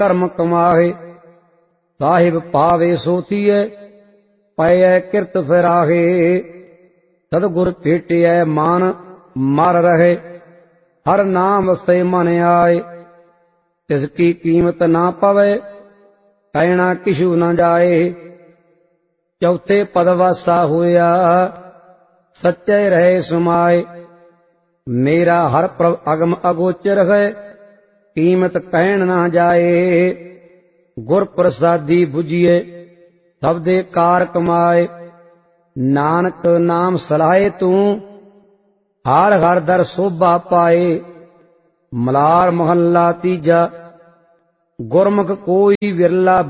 ਕਰਮ ਕਮਾਹੇ। ਸਾਹਿਬ ਪਾਵੇ ਸੋ ਥੀਐ, ਪਇਐ ਕਿਰਤ ਫਿਰਾਹੇ। ਸਤਿਗੁਰ ਭੇਟਿਐ ਮਾਨ ਮਰ ਰਹੇ, ਹਰ ਨਾਮ ਵਸੈ ਮਨ ਆਏ। ਤਿਸ ਕੀ ਕੀਮਤ ਨਾ ਪਵੈ, ਕਹਿਣਾ ਕਿਛੂ ਨਾ ਜਾਏ। ਚੌਥੇ ਪਦ ਵਾਸਾ ਹੋਇਆ, ਸੱਚੇ ਰਹੇ ਸਮਾਏ। ਮੇਰਾ ਹਰ ਪ੍ਰਭ ਅਗਮ ਅਗੋਚਰ ਹੈ, ਕੀਮਤ ਕਹਿਣ ਨਾ ਜਾਏ। ਗੁਰ ਪ੍ਰਸਾਦੀ ਬੁਝੀਏ, ਸਭ ਦੇ ਕਾਰ ਕਮਾਏ। ਨਾਨਕ ਨਾਮ ਸਲਾਹੇ ਤੂੰ, ਹਰ ਹਰ ਦਰ ਸੋਭਾ ਪਾਏ। ਮਲਾਰ ਮਹੱਲਾ ਤੀਜਾ। ਗੁਰਮੁਖ ਕੋਈ ਵਿਰਲਾ